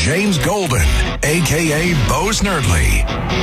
James Golden, a.k.a. Bo Snerdley.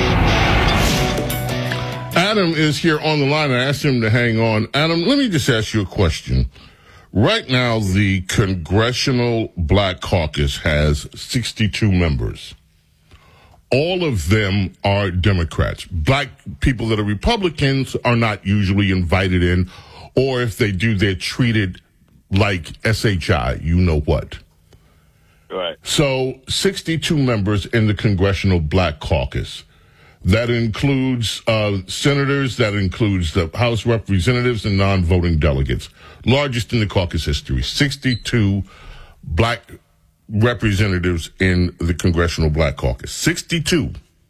Adam is here on the line. I asked him to hang on. Adam, let me just ask you a question. Right now, the Congressional Black Caucus has 62 members. All of them are Democrats. Black people that are Republicans are not usually invited in, or if they do, they're treated like SHI, you know what. Right. So 62 members in the Congressional Black Caucus. That includes senators, that includes the House representatives and non-voting delegates. Largest in the caucus history. 62 black representatives in the Congressional Black Caucus. 62.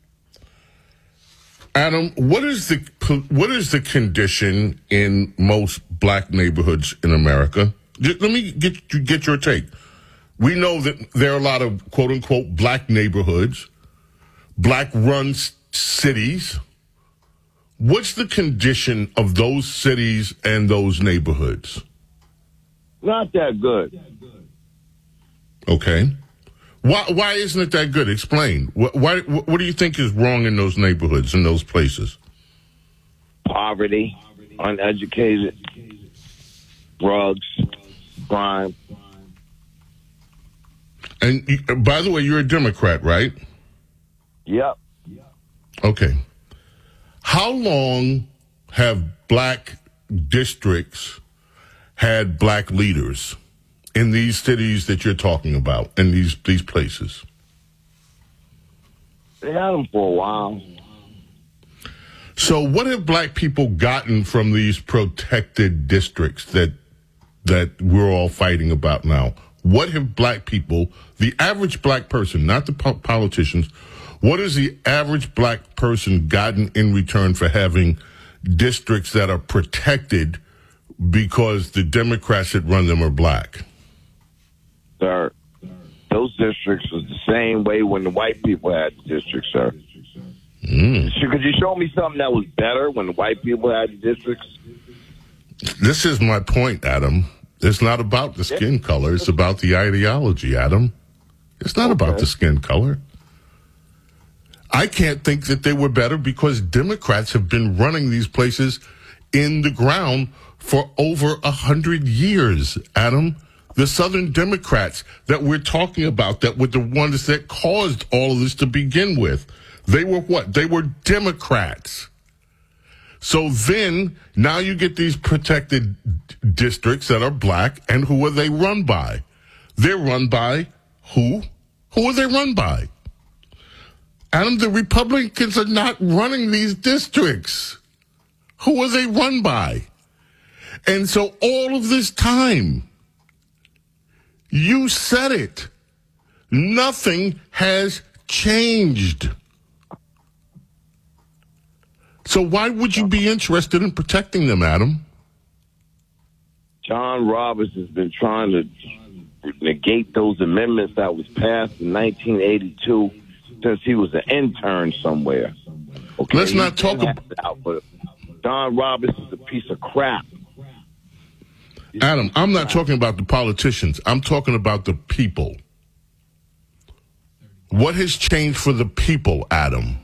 Adam, what is the condition in most black neighborhoods in America? Let me get your take. We know that there are a lot of quote-unquote black neighborhoods, black-run cities. What's the condition of those cities and those neighborhoods? Not that good. Okay. Why isn't it that good? Explain. What do you think is wrong in those neighborhoods, in those places? Poverty, uneducated, drugs, crime. And by the way, you're a Democrat, right? Yep. Okay. How long have black districts had black leaders in these cities that you're talking about, in these places? They had them for a while. So what have black people gotten from these protected districts that we're all fighting about now? What have black people, the average black person, not the politicians, what has the average black person gotten in return for having districts that are protected because the Democrats that run them are black? Sir, those districts was the same way when the white people had the districts, sir. Could you show me something that was better when the white people had the districts? This is my point, Adam. It's not about the skin color. It's about the ideology, Adam. It's not about the skin color. I can't think that they were better because Democrats have been running these places in the ground for over 100 years, Adam. The Southern Democrats that we're talking about, that were the ones that caused all of this to begin with. They were what? They were Democrats. So then, now you get these protected districts that are black, and who are they run by? They're run by who? Who are they run by? Adam, the Republicans are not running these districts. Who are they run by? And so all of this time, you said it, nothing has changed. So why would you be interested in protecting them, Adam? John Roberts has been trying to negate those amendments that was passed in 1982 since he was an intern somewhere. Okay? Let's not talk about... John Roberts is a piece of crap. Adam, I'm not talking about the politicians. I'm talking about the people. What has changed for the people, Adam?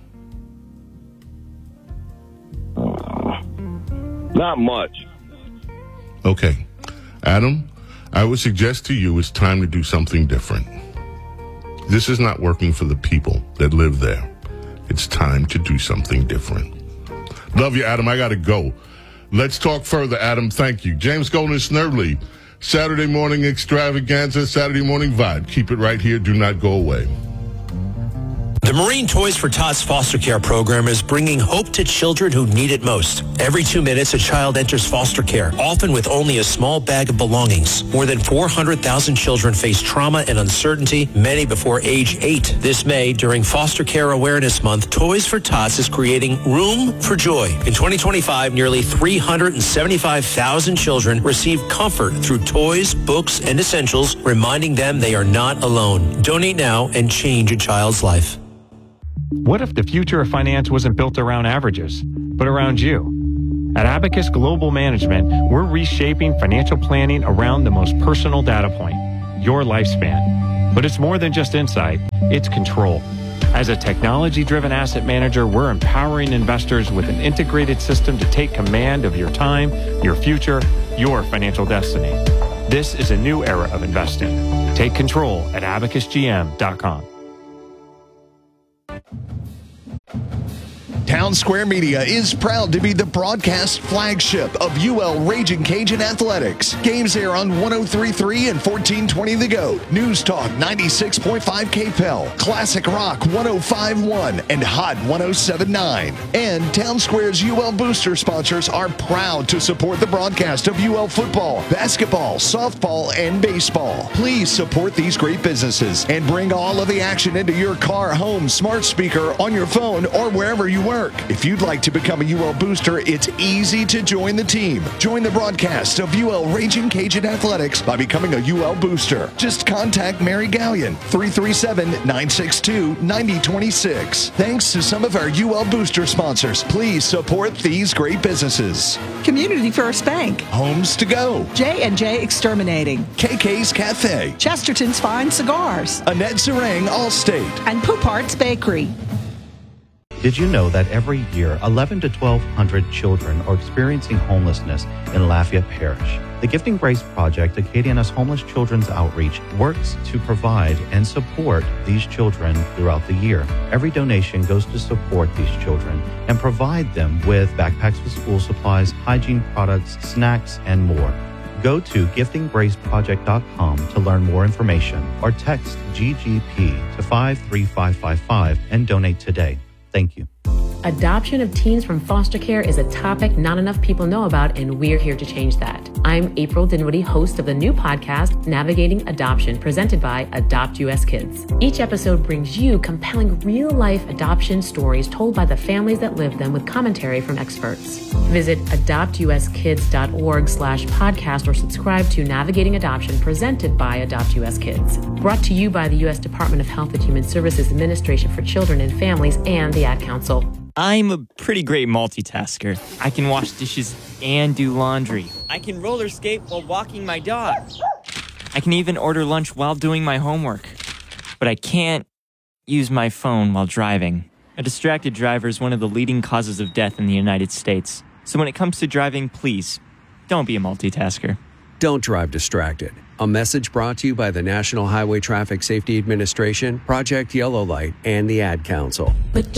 Not much. Okay. Adam, I would suggest to you it's time to do something different. This is not working for the people that live there. It's time to do something different. Love you, Adam. I got to go. Let's talk further, Adam. Thank you. James Golden Snerdley, Saturday Morning Extravaganza, Saturday Morning Vibe. Keep it right here. Do not go away. The Marine Toys for Tots foster care program is bringing hope to children who need it most. Every 2 minutes, a child enters foster care, often with only a small bag of belongings. More than 400,000 children face trauma and uncertainty, many before age 8. This May, during Foster Care Awareness Month, Toys for Tots is creating Room for Joy. In 2025, nearly 375,000 children received comfort through toys, books, and essentials, reminding them they are not alone. Donate now and change a child's life. What if the future of finance wasn't built around averages, but around you? At Abacus Global Management, we're reshaping financial planning around the most personal data point, your lifespan. But it's more than just insight, it's control. As a technology-driven asset manager, we're empowering investors with an integrated system to take command of your time, your future, your financial destiny. This is a new era of investing. Take control at abacusgm.com. Town Square Media is proud to be the broadcast flagship of UL Raging Cajun Athletics. Games air on 103.3 and 1420 The Goat, News Talk 96.5 KPEL, Classic Rock 105.1, and Hot 107.9. And Town Square's UL Booster sponsors are proud to support the broadcast of UL football, basketball, softball, and baseball. Please support these great businesses and bring all of the action into your car, home, smart speaker, on your phone, or wherever you work. If you'd like to become a UL Booster, it's easy to join the team. Join the broadcast of UL Raging Cajun Athletics by becoming a UL Booster. Just contact Mary Gallion, 337-962-9026. Thanks to some of our UL Booster sponsors. Please support these great businesses. Community First Bank, Homes to Go, J&J Exterminating, KK's Cafe, Chesterton's Fine Cigars, Annette Zerang Allstate, and Poupart's Bakery. Did you know that every year 1,100 to 1,200 children are experiencing homelessness in Lafayette Parish? The Gifting Grace Project, Acadiana's homeless children's outreach, works to provide and support these children throughout the year. Every donation goes to support these children and provide them with backpacks with school supplies, hygiene products, snacks, and more. Go to giftinggraceproject.com to learn more information or text GGP to 53555 and donate today. Thank you. Adoption of teens from foster care is a topic not enough people know about, and we're here to change that. I'm April Dinwiddie, host of the new podcast, Navigating Adoption, presented by Adopt US Kids. Each episode brings you compelling real-life adoption stories told by the families that live them with commentary from experts. Visit adoptuskids.org/podcast or subscribe to Navigating Adoption, presented by Adopt US Kids. Brought to you by the U.S. Department of Health and Human Services Administration for Children and Families and the Ad Council. I'm a pretty great multitasker. I can wash dishes and do laundry. I can roller skate while walking my dog. I can even order lunch while doing my homework. But I can't use my phone while driving. A distracted driver is one of the leading causes of death in the United States. So when it comes to driving, please, don't be a multitasker. Don't drive distracted. A message brought to you by the National Highway Traffic Safety Administration, Project Yellow Light, and the Ad Council. But